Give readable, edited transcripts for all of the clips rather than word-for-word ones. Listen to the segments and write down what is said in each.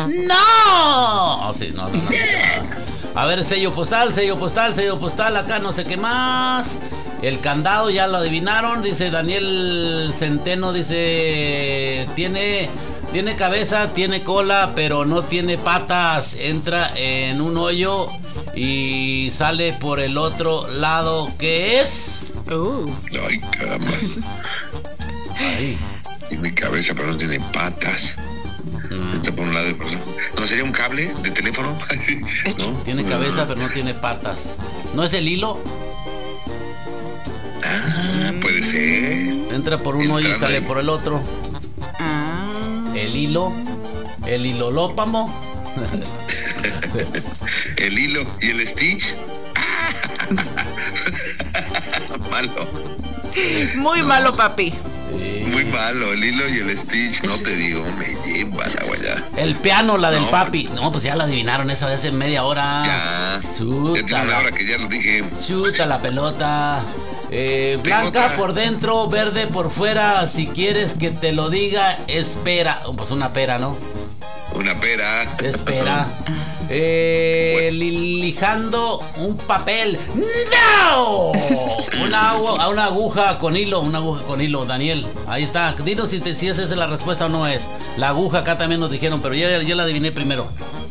¡No! Oh, sí, no. A ver, sello postal, acá no sé qué más. El candado, ya lo adivinaron. Dice Daniel Centeno, dice... Tiene cabeza, tiene cola, pero no tiene patas. Entra en un hoyo y sale por el otro lado. ¿Qué es? Ay, caramba. Ay. Tiene cabeza, pero no tiene patas. Entra por un lado y por otro. ¿No sería un cable de teléfono? Sí. ¿No? Tiene cabeza, pero no tiene patas. ¿No es el hilo? Puede ser. Entra por un hoyo y sale por el otro. El hilolópamo. El hilo y el Stitch. Malo. Muy malo, papi. Muy malo, el hilo y el Stitch. No te digo, me llevas a guayar. El piano, la del papi. No, pues ya la adivinaron esa de hace media hora. Ya tiene una hora que ya lo dije. Chuta la pelota. Blanca por dentro, verde por fuera. Si quieres que te lo diga, espera. Pues una pera, ¿no? Una pera. Espera. Lijando un papel. ¡No! Una aguja con hilo. Daniel. Ahí está. Dinos si esa es la respuesta o no es. La aguja acá también nos dijeron, pero yo la adiviné primero.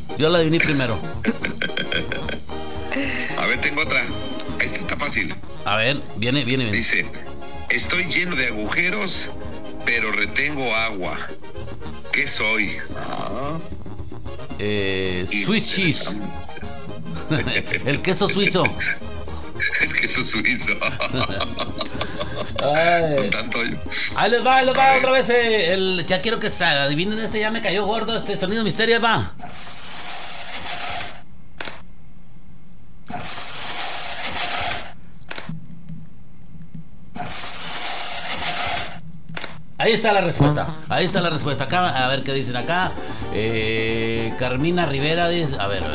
A ver, tengo otra. Esta está fácil. A ver, viene. Dice, estoy lleno de agujeros, pero retengo agua. ¿Qué soy? Swiss cheese. El queso suizo. El queso suizo. Ahí les va otra vez. Ya quiero que adivinen ya me cayó gordo este sonido misterio. Ahí va. Ahí está la respuesta. Acá, a ver qué dicen acá. Carmina Rivera dice. A ver.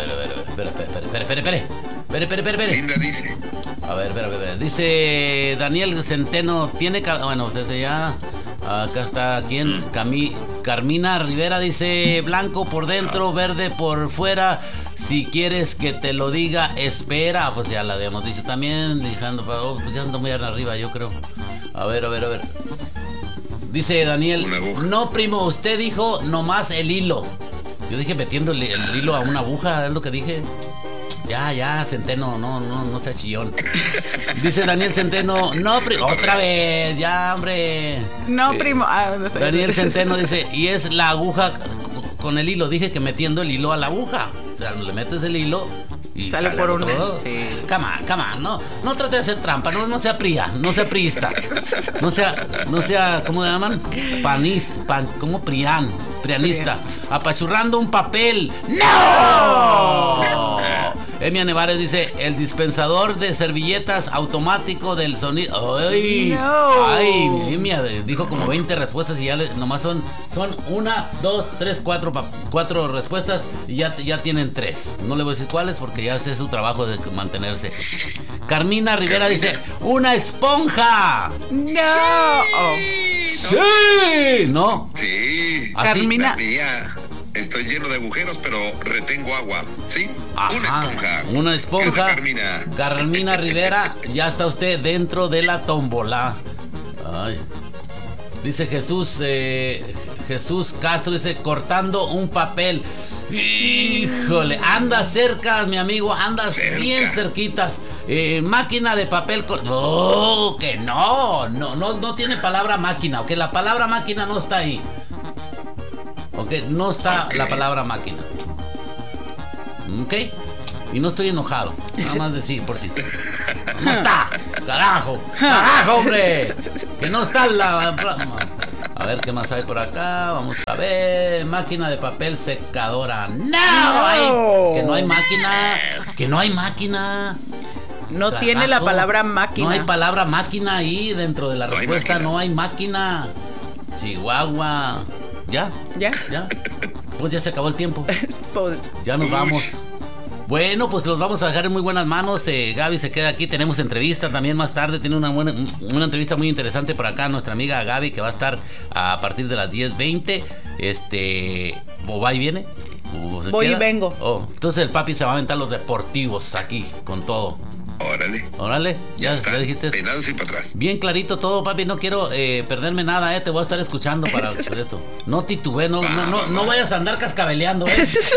Espere. Linda dice. A ver. Dice Daniel Centeno. Bueno, ese ya. Acá está. ¿Quién? Carmina Rivera dice: blanco por dentro, verde por fuera. Si quieres que te lo diga, espera. Pues ya la habíamos dicho también. Dejando, pues ya ando muy arriba, yo creo. A ver. Dice Daniel: no, primo, usted dijo nomás el hilo. Yo dije metiendo el hilo a una aguja, es lo que dije. Ya, Centeno, no sea chillón. Dice Daniel Centeno: no, primo, otra vez, ya, hombre. No, primo. Daniel Centeno dice: y es la aguja con el hilo. Dije que metiendo el hilo a la aguja. O sea, le metes el hilo y sale por un lado. Sí. Come on, no trate de hacer trampa, no sea priista. No sea, ¿cómo le llaman? Prianista. Apachurrando un papel. ¡No! Emia Nevares dice: el dispensador de servilletas automático del sonido. ¡Ay! No. ¡Ay! Emia dijo como 20 respuestas y ya nomás son 1, 2, 3, 4 respuestas y ya tienen 3. No le voy a decir cuáles porque ya hace su trabajo de mantenerse. Carmina Rivera dice: ¡una esponja! ¡No! ¡Sí! ¿No? Sí. Carmina. Estoy lleno de agujeros, pero retengo agua. ¿Sí? Ajá, una esponja. Carmina Rivera, ya está usted dentro de la tómbola. Ay. Dice Jesús Castro, dice: cortando un papel. Híjole, andas cerca, mi amigo, andas bien cerquitas. Máquina de papel. No, que no tiene palabra máquina, ok, la palabra máquina no está ahí. Ok, no está la palabra máquina. Ok, y no estoy enojado, nada más decir por si. No está, carajo, hombre, que no está la. A ver qué más hay por acá. Vamos a ver. Máquina de papel secadora. Que no hay máquina. No Carajo. Tiene la palabra máquina. No hay palabra máquina ahí dentro de la respuesta. No hay máquina. Chihuahua. ¿Ya? Pues ya se acabó el tiempo. Ya nos vamos. Bueno, pues los vamos a dejar en muy buenas manos. Gaby se queda aquí. Tenemos entrevista también más tarde. Tiene una entrevista muy interesante por acá. Nuestra amiga Gaby, que va a estar a partir de las 10:20. O va y viene. Voy y ¿Queda? vengo. Oh, entonces el papi se va a aventar los deportivos aquí, con todo. Órale. Ya dijiste. Peinados y para atrás. Bien clarito todo, papi. No quiero perderme nada, Te voy a estar escuchando para esto. No titubees, no vayas a andar cascabeleando,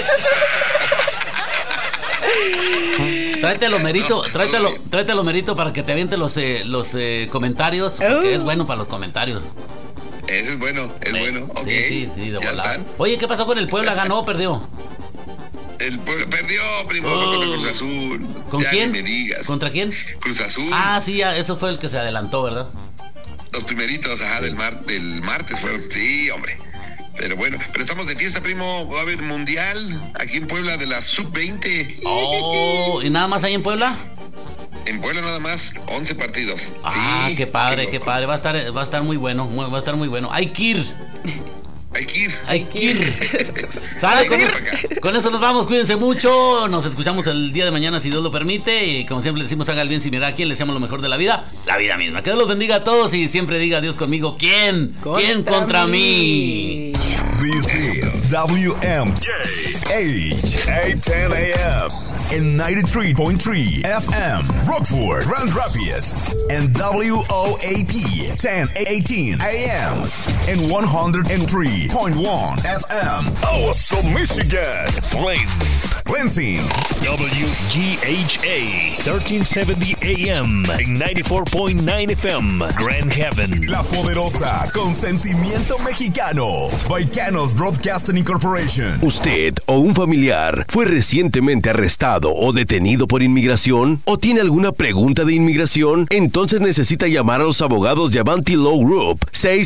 Tráetelo merito para que te aviente los comentarios, porque es bueno para los comentarios. Ese es bueno, Okay. Sí, de volada. Oye, ¿qué pasó con el Puebla? ¿Ganó o perdió? El Puebla perdió, primo, contra Cruz Azul. ¿Con ya quién? Me digas. ¿Contra quién? Cruz Azul. Ah, sí, ya, eso fue el que se adelantó, ¿verdad? Los primeritos, del martes fueron. Sí, hombre. Pero bueno, pero estamos de fiesta, primo. Va a haber mundial aquí en Puebla de la Sub-20. Oh, ¿y nada más ahí en Puebla? En Puebla nada más 11 partidos. Ah, sí, qué padre. Va a estar muy bueno, Hay que ir. ¿Sale? Con eso nos vamos, cuídense mucho. Nos escuchamos el día de mañana si Dios lo permite. Y como siempre decimos, haga el bien sin mirar a quién, le deseamos lo mejor de la vida misma. Que Dios los bendiga a todos y siempre diga Dios conmigo. ¿Quién contra mí? This is WMKH 810 AM and 93.3 FM Rockford, Grand Rapids, and WOAP 1018 AM and 103.1 FM Awesome, Michigan, Flint, Lansing, WGHA 1370 AM and 94.9 FM Grand Haven, La Poderosa con sentimiento mexicano, Baicanos Broadcasting Incorporation. ¿Usted o un familiar fue recientemente arrestado o detenido por inmigración? ¿O tiene alguna pregunta de inmigración? Entonces necesita llamar a los abogados de Avanti Law Group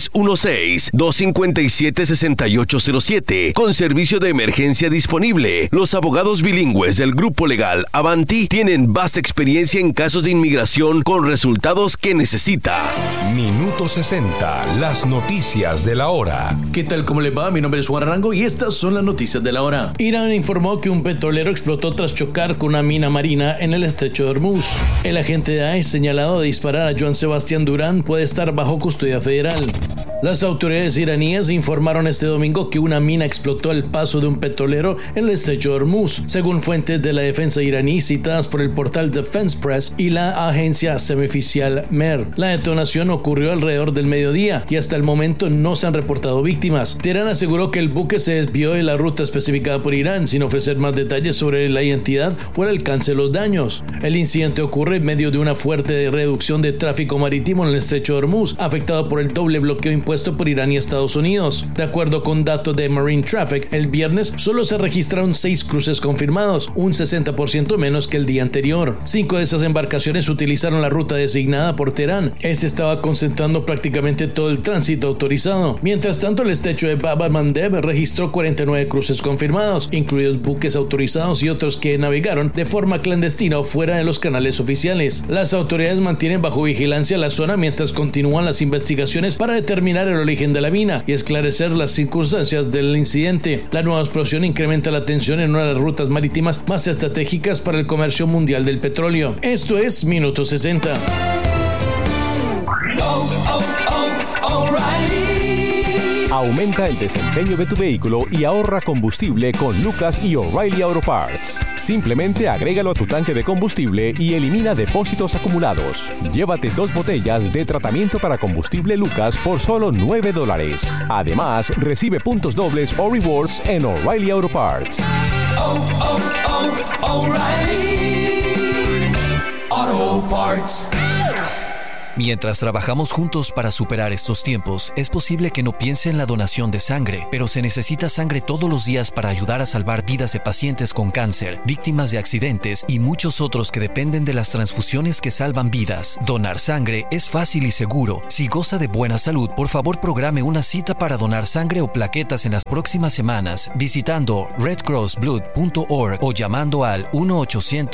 616-257-6807 con servicio de emergencia disponible. Los abogados bilingües del grupo legal Avanti tienen vasta experiencia en casos de inmigración con resultados que necesita. Minuto 60, las noticias de la hora. ¿Qué tal? ¿Cómo le va? Mi nombre es Juan Rango y estas son las noticias de la hora. Irán informó que un petrolero explotó tras chocar con una mina marina en el estrecho de Hormuz. El agente de ICE señalado de disparar a Joan Sebastián Durán puede estar bajo custodia federal. Las autoridades iraníes informaron este domingo que una mina explotó al paso de un petrolero en el estrecho de Hormuz, según fuentes de la defensa iraní citadas por el portal Defense Press y la agencia semioficial MER. La detonación ocurrió alrededor del mediodía y hasta el momento no se han reportado víctimas. Teherán aseguró que el buque se desvió de la ruta especificada por Irán sin ofrecer más detalles sobre la identidad o el alcance de los daños. El incidente ocurre en medio de una fuerte reducción de tráfico marítimo en el estrecho de Hormuz, afectado por el doble bloqueo impuesto por Irán y Estados Unidos. De acuerdo con datos de Marine Traffic, el viernes solo se registraron 6 cruces confirmados, un 60% menos que el día anterior. 5 de esas embarcaciones utilizaron la ruta designada por Teherán. Este estaba concentrando prácticamente todo el tránsito autorizado. Mientras tanto, el estrecho de Bab al-Mandeb registró 49 cruces confirmados, incluidos buques autorizados y otros que navegaron de forma clandestina o fuera de los canales oficiales. Las autoridades mantienen bajo vigilancia la zona mientras continúan las investigaciones para determinar el origen de la mina y esclarecer las circunstancias del incidente. La nueva explosión incrementa la tensión en una de las rutas marítimas más estratégicas para el comercio mundial del petróleo. Esto es Minuto 60. Aumenta el desempeño de tu vehículo y ahorra combustible con Lucas y O'Reilly Auto Parts. Simplemente agrégalo a tu tanque de combustible y elimina depósitos acumulados. Llévate 2 botellas de tratamiento para combustible Lucas por solo $9. Además, recibe puntos dobles o rewards en O'Reilly Auto Parts. O'Reilly Auto Parts. Mientras trabajamos juntos para superar estos tiempos, es posible que no piense en la donación de sangre, pero se necesita sangre todos los días para ayudar a salvar vidas de pacientes con cáncer, víctimas de accidentes y muchos otros que dependen de las transfusiones que salvan vidas. Donar sangre es fácil y seguro. Si goza de buena salud, por favor programe una cita para donar sangre o plaquetas en las próximas semanas visitando redcrossblood.org o llamando al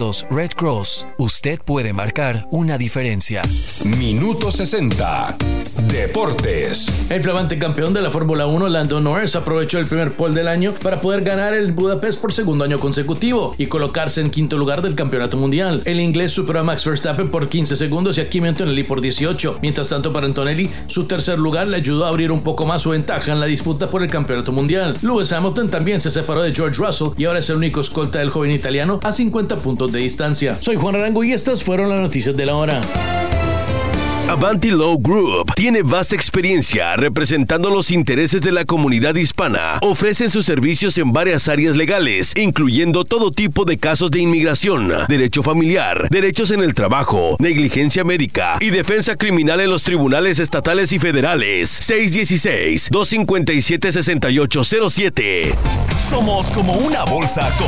1-800-RED-CROSS. Usted puede marcar una diferencia. Minuto 60. Deportes. El flamante campeón de la Fórmula 1, Lando Norris, aprovechó el primer pole del año para poder ganar el Budapest por segundo año consecutivo y colocarse en quinto lugar del campeonato mundial. El inglés superó a Max Verstappen por 15 segundos y a Kimi Antonelli por 18. Mientras tanto, para Antonelli, su tercer lugar le ayudó a abrir un poco más su ventaja en la disputa por el campeonato mundial. Lewis Hamilton también se separó de George Russell y ahora es el único escolta del joven italiano a 50 puntos de distancia. Soy Juan Arango y estas fueron las noticias de la hora. Avanti Law Group tiene vasta experiencia representando los intereses de la comunidad hispana. Ofrecen sus servicios en varias áreas legales, incluyendo todo tipo de casos de inmigración, derecho familiar, derechos en el trabajo, negligencia médica y defensa criminal en los tribunales estatales y federales. 616-257-6807. Somos como una bolsa con